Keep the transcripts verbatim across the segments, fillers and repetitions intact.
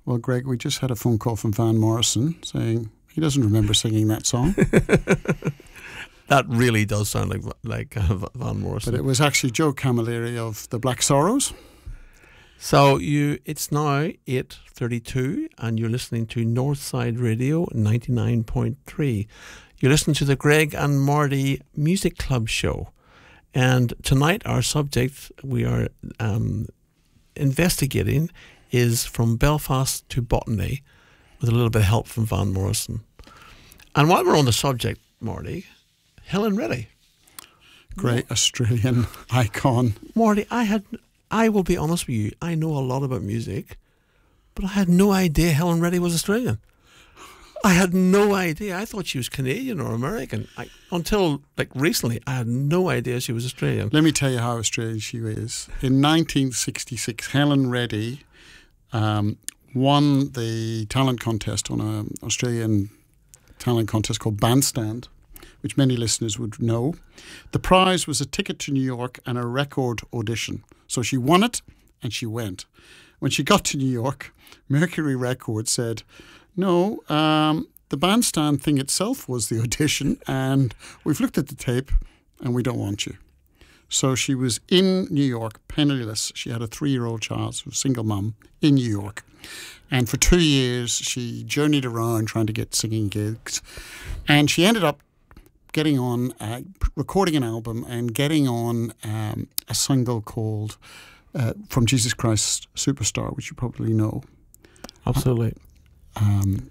Well, Greg, we just had a phone call from Van Morrison saying he doesn't remember singing that song. That really does sound like like uh, Van Morrison. But it was actually Joe Camilleri of the Black Sorrows. So you, it's now eight thirty-two and you're listening to Northside Radio ninety-nine point three. You're listening to the Greg and Marty Music Club show. And tonight our subject we are um, investigating is From Belfast to Botany, with a little bit of help from Van Morrison. And while we're on the subject, Marty, Helen Reddy. Great Australian icon. Marty, I had, I will be honest with you, I know a lot about music, but I had no idea Helen Reddy was Australian. I had no idea. I thought she was Canadian or American. I, until like recently, I had no idea she was Australian. Let me tell you how Australian she is. In nineteen sixty-six, Helen Reddy um, won the talent contest on an Australian talent contest called Bandstand, which many listeners would know. The prize was a ticket to New York and a record audition. So she won it and she went. When she got to New York, Mercury Records said, no, um, the Bandstand thing itself was the audition and we've looked at the tape and we don't want you. So she was in New York, penniless. She had a three-year-old child, so a single mum, in New York. And for two years, she journeyed around trying to get singing gigs. And she ended up getting on, uh, recording an album and getting on um, a single called uh, From Jesus Christ Superstar, which you probably know. Absolutely. Um,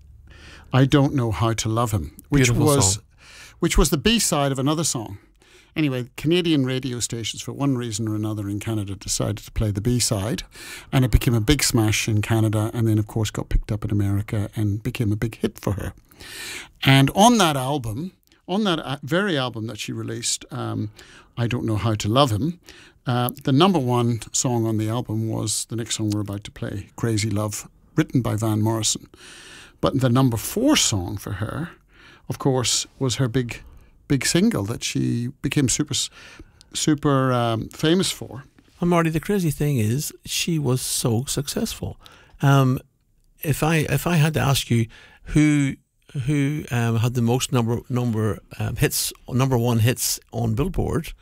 I Don't Know How to Love Him, which Beautiful was song. which was the B-side of another song. Anyway, Canadian radio stations, for one reason or another in Canada, decided to play the B-side, and it became a big smash in Canada, and then, of course, got picked up in America and became a big hit for her. And on that album, on that very album that she released, um, I Don't Know How to Love Him, uh, the number one song on the album was the next song we're about to play, Crazy Love, written by Van Morrison. But the number four song for her, of course, was her big big single that she became super super um, famous for. And Marty, the crazy thing is, she was so successful. Um, if I if I had to ask you who who um, had the most number number um, hits, number one hits on Billboard.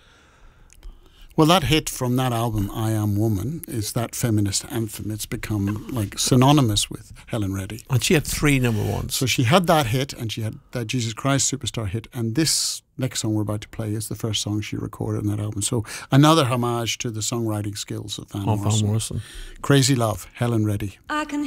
Well, that hit from that album, I Am Woman, is that feminist anthem. It's become like synonymous with Helen Reddy. And she had three number ones. So she had that hit and she had that Jesus Christ Superstar hit. And this next song we're about to play is the first song she recorded on that album. So another homage to the songwriting skills of Van Oh, Morrison. Van Morrison. Crazy Love, Helen Reddy. I can